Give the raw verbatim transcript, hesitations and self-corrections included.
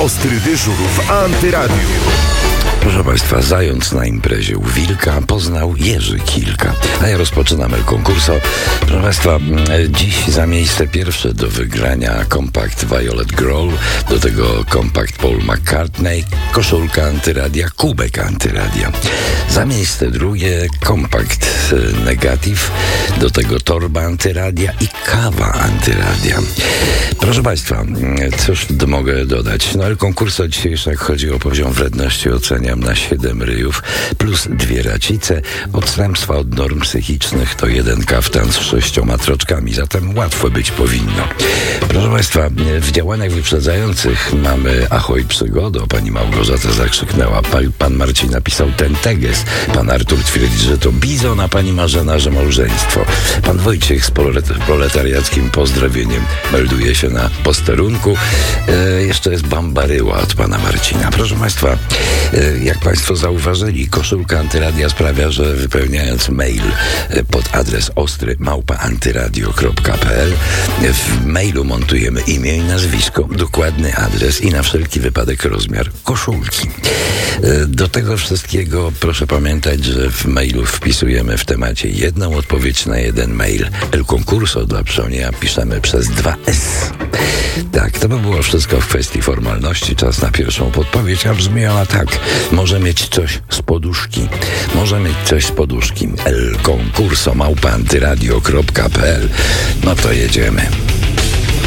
Ostry dyżur w Antyradiu. Proszę Państwa, zając na imprezie u wilka poznał Jerzy Kilka. A ja rozpoczynam El Concurso. Proszę Państwa, dziś za miejsce pierwsze do wygrania kompakt Violet Grohl, do tego kompakt Paul McCartney, koszulka Antyradia, kubek Antyradia. Za miejsce drugie kompakt Negatyw, do tego torba Antyradia i kawa Antyradia. Proszę Państwa, cóż mogę dodać? No El Concurso dzisiejsze, jak chodzi o poziom wredności, oceniam na siedem ryjów, plus dwie racice. Odstępstwa od norm psychicznych to jeden kaftan z sześcioma troczkami, zatem łatwo być powinno. Proszę Państwa, w działaniach wyprzedzających mamy ahoj przygodo, pani Małgorzata zakrzyknęła, pan, pan Marcin napisał ten teges, pan Artur twierdzi, że to bizon, a pani Marzena, że małżeństwo. Pan Wojciech z proletariackim pozdrowieniem melduje się na posterunku. E, jeszcze jest bambaryła od pana Marcina. Proszę Państwa, e, jak Państwo zauważyli, koszulka Antyradia sprawia, że wypełniając mail pod adres ostry małpa antyradio kropka p l w mailu montujemy imię i nazwisko, dokładny adres i na wszelki wypadek rozmiar koszulki. Do tego wszystkiego proszę pamiętać, że w mailu wpisujemy w temacie jedną odpowiedź na jeden mail. El Concurso dla Przonia piszemy przez dwa S. Tak, to by było wszystko w kwestii formalności. Czas na pierwszą podpowiedź, a brzmi ona tak. Może mieć coś z poduszki. Może mieć coś z poduszki. El Concurso małpa antyradio kropka p l. No to jedziemy.